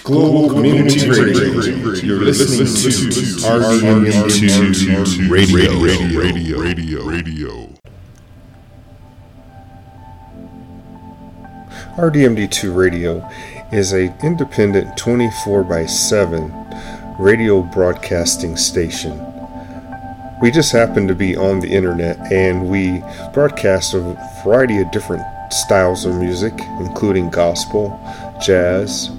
Global Community Radio. You're listening to RDM2 Radio. RDMD2 Radio is an independent 24/7 radio broadcasting station. We just happen to be on the internet, and we broadcast a variety of different styles of music, including gospel, jazz,